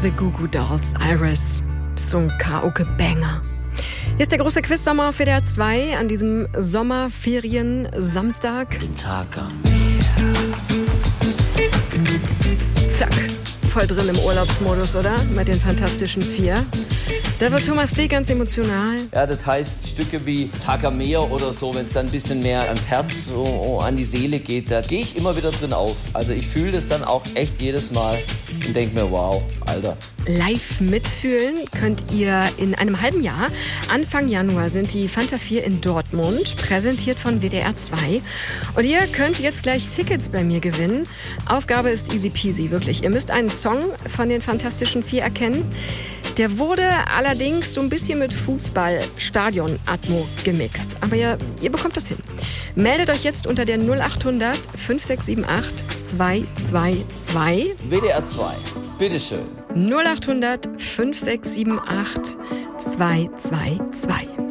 The Goo Goo Dolls, Iris. Das ist so ein Karaoke-Banger. Hier ist der große Quiz-Sommer auf WDR 2 an diesem Sommerferien-Samstag. Den Tag am Zack, voll drin im Urlaubsmodus, oder? Mit den Fantastischen Vier. Da wird Thomas D. ganz emotional. Ja, das heißt, Stücke wie Tag am Meer oder so, wenn es dann ein bisschen mehr ans Herz, an die Seele geht, da gehe ich immer wieder drin auf. Also ich fühle das dann auch echt jedes Mal und denke mir, wow, Alter. Live mitfühlen könnt ihr in einem halben Jahr. Anfang Januar sind die Fanta 4 in Dortmund, präsentiert von WDR 2. Und ihr könnt jetzt gleich Tickets bei mir gewinnen. Aufgabe ist easy peasy, wirklich. Ihr müsst einen Song von den Fantastischen Vier erkennen. Der wurde allerdings so ein bisschen mit Fußball-Stadion-Atmo gemixt. Aber ihr bekommt das hin. Meldet euch jetzt unter der 0800 5678 222. WDR 2, bitteschön. 0800 5678 222.